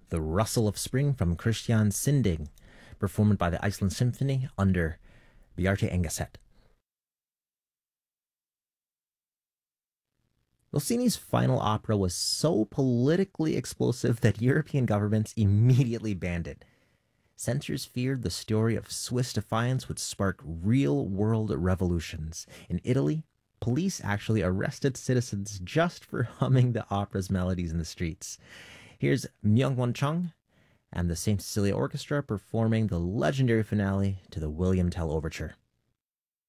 The Rustle of Spring from Christian Sinding, performed by the Iceland Symphony under Bjarte Engeset. Rossini's final opera was so politically explosive that European governments immediately banned it. Censors feared the story of Swiss defiance would spark real-world revolutions. In Italy, police actually arrested citizens just for humming the opera's melodies in the streets. Here's Myung-Won Chung and the St. Cecilia Orchestra performing the legendary finale to the William Tell Overture.